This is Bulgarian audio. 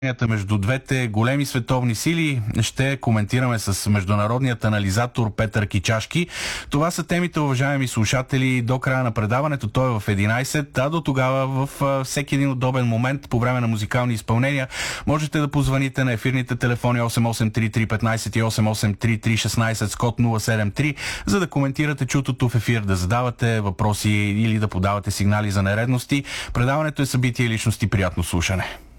Между двете големи световни сили ще коментираме с международният анализатор Петър Кичашки. Това са темите, уважаеми слушатели, до края на предаването. Той е в 11, а до тогава в всеки един удобен момент по време на музикални изпълнения можете да позвоните на ефирните телефони 883315 и 883316 с код 073, за да коментирате чутото в ефир, да задавате въпроси или да подавате сигнали за нередности. Предаването е събитие и личности. Приятно слушане.